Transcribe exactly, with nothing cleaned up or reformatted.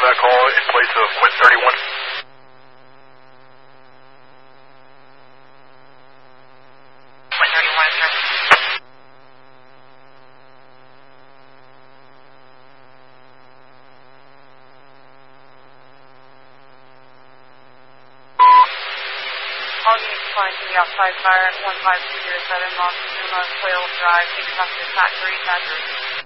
that call in place of Quint thirty-one. Quint thirty-one, sir. All units flying to the outside fire at one five two zero seven Montezuma Quail Drive, take up to Factory Factory.